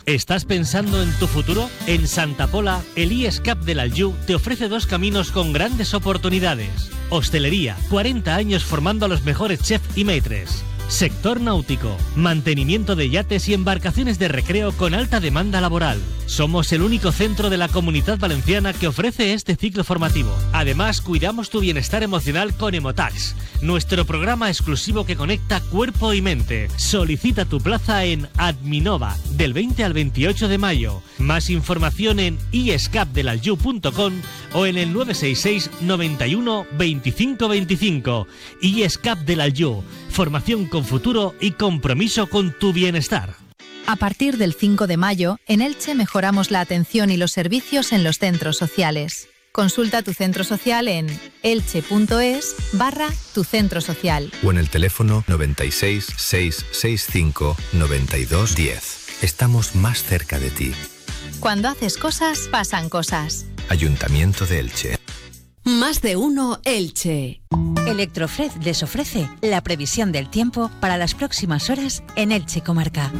¿Estás pensando en tu futuro? En Santa Pola, el IESCAP del Aljub te ofrece 2 caminos con grandes oportunidades. Hostelería, 40 años formando a los mejores chefs y maîtres. Sector náutico, mantenimiento de yates y embarcaciones de recreo con alta demanda laboral. Somos el único centro de la Comunidad Valenciana que ofrece este ciclo formativo. Además, cuidamos tu bienestar emocional con Emotax, nuestro programa exclusivo que conecta cuerpo y mente. Solicita tu plaza en Adminova, del 20 al 28 de mayo. Más información en iescapdelaljub.com o en el 966 91 25 25. IESCAP del Aljub, formación con futuro y compromiso con tu bienestar. A partir del 5 de mayo, en Elche mejoramos la atención y los servicios en los centros sociales. Consulta tu centro social en elche.es/tu centro social. O en el teléfono 96 665 92 10. Estamos más cerca de ti. Cuando haces cosas, pasan cosas. Ayuntamiento de Elche. Más de uno Elche. Electrofred les ofrece la previsión del tiempo para las próximas horas en Elche Comarca.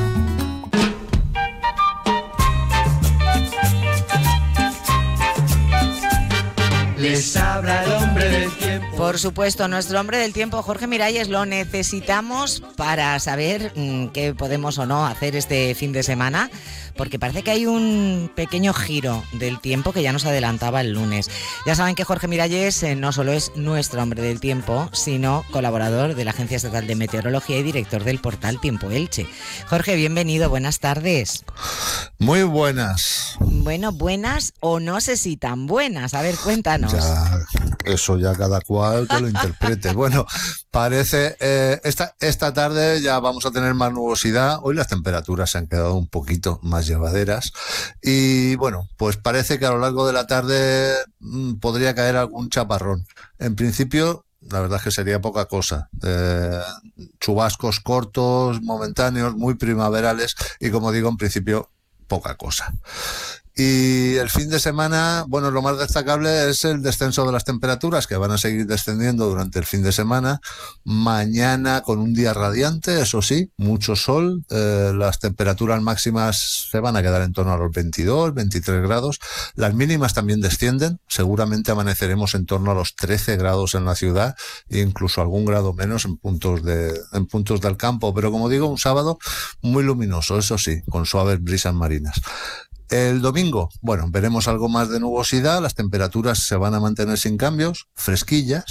Les habla el hombre del tiempo. Por supuesto, nuestro hombre del tiempo, Jorge Miralles, lo necesitamos para saber qué podemos o no hacer este fin de semana, porque parece que hay un pequeño giro del tiempo que ya nos adelantaba el lunes. Ya saben que Jorge Miralles no solo es nuestro hombre del tiempo, sino colaborador de la Agencia Estatal de Meteorología y director del portal Tiempo Elche. Jorge, bienvenido, buenas tardes. Muy buenas. Bueno, buenas o no sé si tan buenas. A ver, cuéntanos. Ya, eso ya cada cual que lo interprete. Bueno, parece esta tarde ya vamos a tener más nubosidad. Hoy las temperaturas se han quedado un poquito más llevaderas y bueno, pues parece que a lo largo de la tarde podría caer algún chaparrón. En principio, la verdad es que sería poca cosa. Chubascos cortos, momentáneos, muy primaverales y, como digo, en principio poca cosa. Y el fin de semana, bueno, lo más destacable es el descenso de las temperaturas, que van a seguir descendiendo durante el fin de semana. Mañana con un día radiante, eso sí, mucho sol. Las temperaturas máximas se van a quedar en torno a los 22, 23 grados. Las mínimas también descienden. Seguramente amaneceremos en torno a los 13 grados en la ciudad e incluso algún grado menos en puntos del campo. Pero como digo, un sábado muy luminoso, eso sí, con suaves brisas marinas. El domingo, bueno, veremos algo más de nubosidad, las temperaturas se van a mantener sin cambios, fresquillas,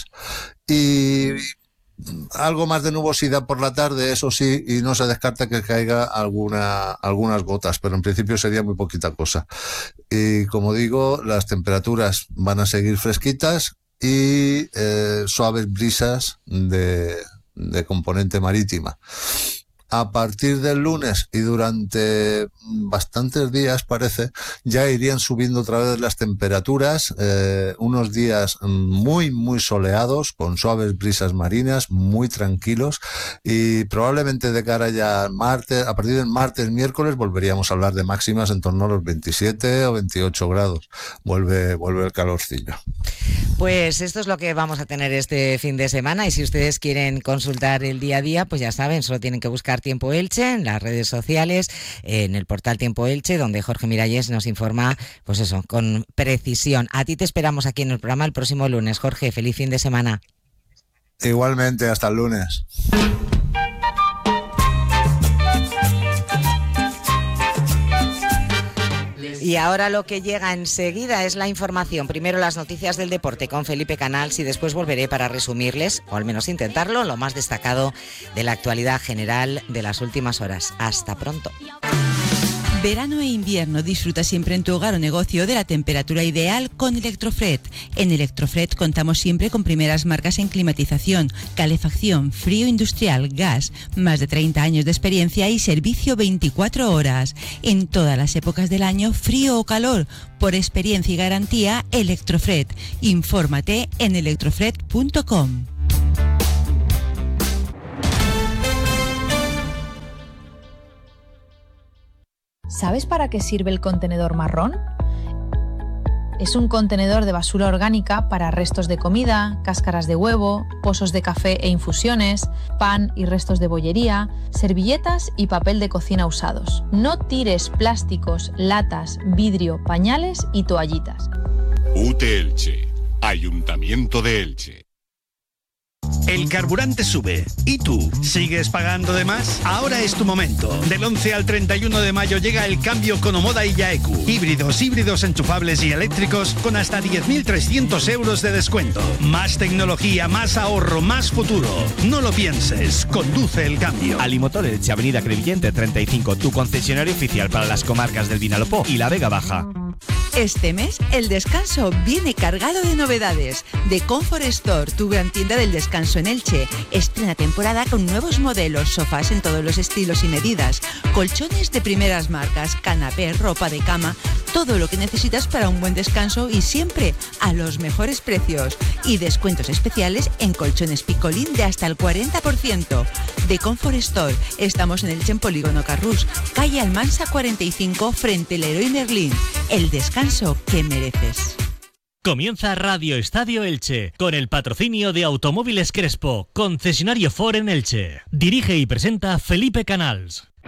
y algo más de nubosidad por la tarde, eso sí, y no se descarta que caiga algunas gotas, pero en principio sería muy poquita cosa. Y como digo, las temperaturas van a seguir fresquitas y suaves brisas de componente marítima. A partir del lunes y durante bastantes días, parece, ya irían subiendo otra vez las temperaturas, unos días muy, muy soleados, con suaves brisas marinas, muy tranquilos, y probablemente de cara ya al martes, a partir del martes, miércoles, volveríamos a hablar de máximas en torno a los 27 o 28 grados. Vuelve el calorcillo. Pues esto es lo que vamos a tener este fin de semana, y si ustedes quieren consultar el día a día, pues ya saben, solo tienen que buscar Tiempo Elche en las redes sociales, en el portal Tiempo Elche, donde Jorge Miralles nos informa, pues eso, con precisión. A ti te esperamos aquí en el programa el próximo lunes. Jorge, feliz fin de semana. Igualmente, hasta el lunes. Y ahora lo que llega enseguida es la información. Primero las noticias del deporte con Felipe Canals y después volveré para resumirles, o al menos intentarlo, lo más destacado de la actualidad general de las últimas horas. Hasta pronto. Verano e invierno, disfruta siempre en tu hogar o negocio de la temperatura ideal con Electrofred. En Electrofred contamos siempre con primeras marcas en climatización, calefacción, frío industrial, gas, más de 30 años de experiencia y servicio 24 horas. En todas las épocas del año, frío o calor, por experiencia y garantía, Electrofred. Infórmate en electrofred.com. ¿Sabes para qué sirve el contenedor marrón? Es un contenedor de basura orgánica para restos de comida, cáscaras de huevo, pozos de café e infusiones, pan y restos de bollería, servilletas y papel de cocina usados. No tires plásticos, latas, vidrio, pañales y toallitas. UTE Elche, Ayuntamiento de Elche. El carburante sube. ¿Y tú? ¿Sigues pagando de más? Ahora es tu momento. Del 11 al 31 de mayo llega el cambio con Omoda y Yaeku. Híbridos enchufables y eléctricos con hasta 10.300 euros de descuento. Más tecnología, más ahorro, más futuro. No lo pienses. Conduce el cambio. Alimotor Elche, Avenida Crevillente 35, tu concesionario oficial para las comarcas del Vinalopó y la Vega Baja. Este mes, el descanso viene cargado de novedades. The Comfort Store, tu gran tienda del descanso en Elche. Estrena temporada con nuevos modelos, sofás en todos los estilos y medidas, colchones de primeras marcas, canapés, ropa de cama, todo lo que necesitas para un buen descanso y siempre a los mejores precios. Y descuentos especiales en colchones Picolín de hasta el 40%. The Comfort Store, estamos en Elche en Polígono Carrús, calle Almansa 45, frente al Leroy Merlin. El descanso que mereces. Comienza Radio Estadio Elche, con el patrocinio de Automóviles Crespo, concesionario Ford en Elche. Dirige y presenta Felipe Canals.